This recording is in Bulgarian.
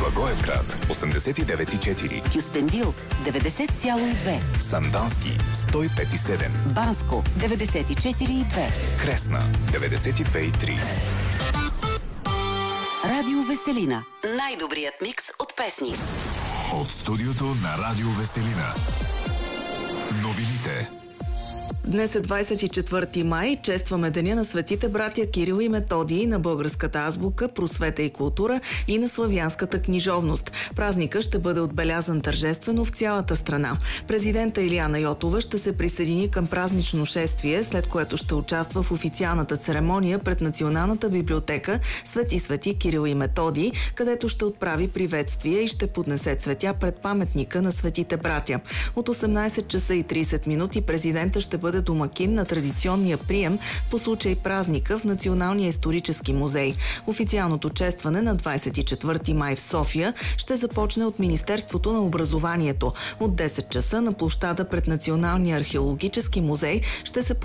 Благоевград 89,4, Кюстендил 90,2, Сандански 105,7, Банско 94,2, Кресна 92,3. Радио Веселина. Най-добрият микс от песни. От студиото на Радио Веселина. Новините. Днес е 24 май. Честваме деня на светите братя Кирил и Методий, на българската азбука, просвета и култура и на славянската книжовност. Празника ще бъде отбелязан тържествено в цялата страна. Президента Илияна Йотова ще се присъедини към празнично шествие, след което ще участва в официалната церемония пред Националната библиотека Свети Кирил и Методий, където ще отправи приветствие и ще поднесе цветя пред паметника на светите братя. От 18 часа и 30 минути президента ще бъде домакин на традиционния прием по случай празника в Националния исторически музей. Официалното честване на 24 май в София ще започне от Министерството на образованието. От 10 часа на площада пред Националния археологически музей ще се